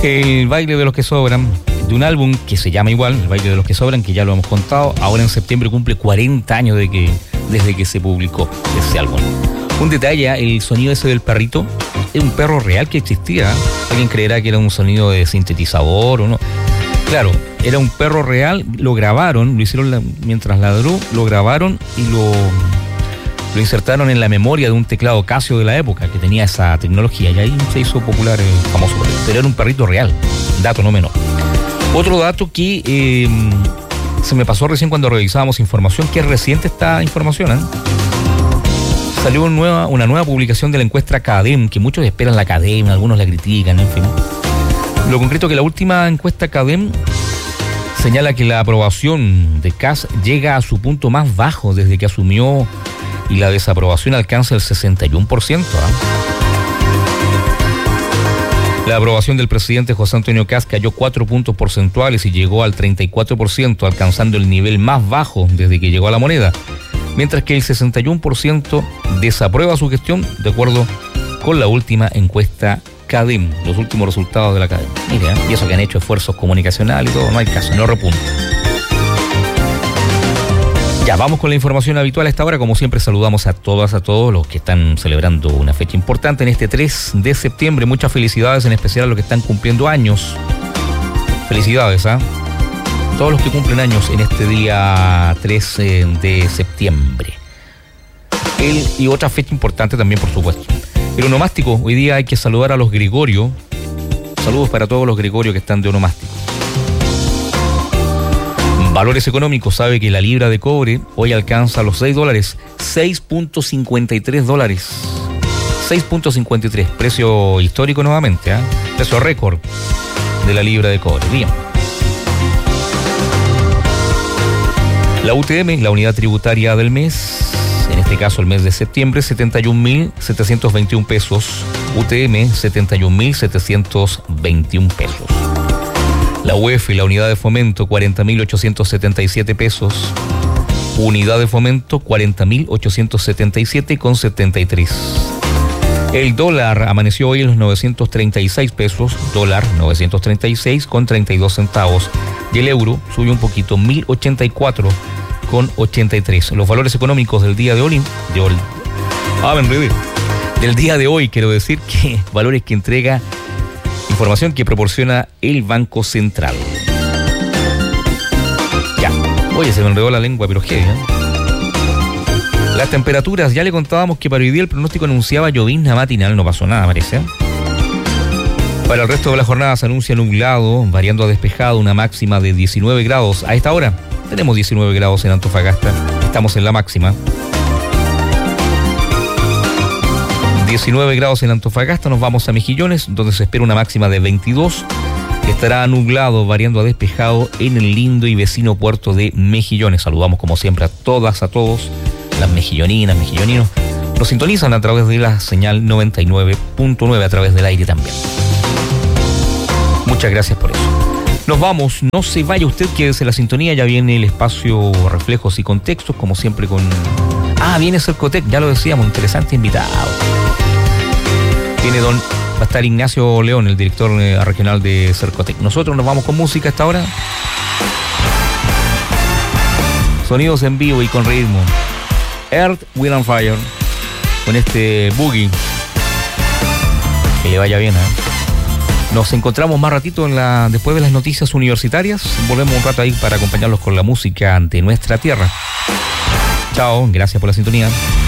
El baile de los que sobran, de un álbum que se llama igual, El baile de los que sobran, que ya lo hemos contado. Ahora en septiembre cumple 40 años desde que se publicó ese álbum. Un detalle, el sonido ese del perrito es un perro real que existía. Alguien creerá que era un sonido de sintetizador o no. Claro, era un perro real, lo grabaron, lo hicieron mientras ladró, lo grabaron y lo insertaron en la memoria de un teclado Casio de la época que tenía esa tecnología, y ahí se hizo popular el famoso perrito. Pero era un perrito real, dato no menor. Otro dato que se me pasó recién cuando revisábamos información, que es reciente esta información, ¿eh? Salió una nueva publicación de la encuesta CADEM, que muchos esperan la CADEM, algunos la critican, en fin. Lo concreto que la última encuesta CADEM señala que la aprobación de Kast llega a su punto más bajo desde que asumió, y la desaprobación alcanza el 61%. La aprobación del presidente José Antonio Kast cayó 4 puntos porcentuales y llegó al 34%, alcanzando el nivel más bajo desde que llegó a la moneda, mientras que el 61% desaprueba su gestión, de acuerdo con la última encuesta CADEM, los últimos resultados de la CADEM. Mira, y eso que han hecho esfuerzos comunicacionales y todo, no hay caso, no repunta. Ya, vamos con la información habitual a esta hora. Como siempre, saludamos a todas, a todos los que están celebrando una fecha importante en este 3 de septiembre. Muchas felicidades, en especial a los que están cumpliendo años. Felicidades, ¿ah? Todos los que cumplen años en este día 3 de septiembre. Y otra fecha importante también, por supuesto. El onomástico, hoy día hay que saludar a los Gregorio. Saludos para todos los Gregorio que están de onomástico. Valores económicos, sabe que la libra de cobre hoy alcanza los $6, $6.53. 6.53, precio histórico nuevamente, ¿eh? Precio récord de la libra de cobre. Bien. La UTM, la unidad tributaria del mes, en este caso el mes de septiembre, 71.721 pesos. UTM, 71.721 pesos. La UEF, la unidad de fomento, 40.877 pesos. Unidad de fomento, 40.877,73. El dólar amaneció hoy en los 936 pesos, dólar 936,32 centavos. Y el euro subió un poquito, 1.084,83. Los valores económicos del día de hoy, del día de hoy, quiero decir, que valores que entrega información que proporciona el Banco Central. Ya, oye, se me enredó la lengua, pero heavy, ¿eh? Las temperaturas, ya le contábamos que para hoy día el pronóstico anunciaba llovizna matinal, no pasó nada, parece. Para el resto de la jornada se anuncia nublado, variando a despejado, una máxima de 19 grados. A esta hora tenemos 19 grados en Antofagasta, estamos en la máxima. 19 grados en Antofagasta, nos vamos a Mejillones, donde se espera una máxima de 22. Estará nublado, variando a despejado en el lindo y vecino puerto de Mejillones. Saludamos como siempre a todas, a todos, las mejilloninas, mejilloninos. Nos sintonizan a través de la señal 99.9, a través del aire también. Muchas gracias por eso. Nos vamos, no se vaya usted, quédese en la sintonía, ya viene el espacio Reflejos y Contextos, como siempre con... viene Cercotec, ya lo decíamos, interesante invitado. Va a estar Ignacio León, el director regional de Cercotec. Nosotros nos vamos con música hasta ahora. Sonidos en vivo y con ritmo. Earth, Wind and Fire, con este boogie. Que le vaya bien, ¿eh? Nos encontramos más ratito después de las noticias universitarias. Volvemos un rato ahí para acompañarlos con la música de nuestra tierra. Chao, gracias por la sintonía.